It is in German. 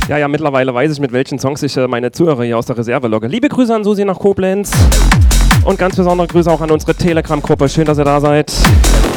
Ja, mittlerweile weiß ich, mit welchen Songs ich meine Zuhörer hier aus der Reserve logge. Liebe Grüße an Susi nach Koblenz und ganz besondere Grüße auch an unsere Telegram-Gruppe. Schön, dass ihr da seid.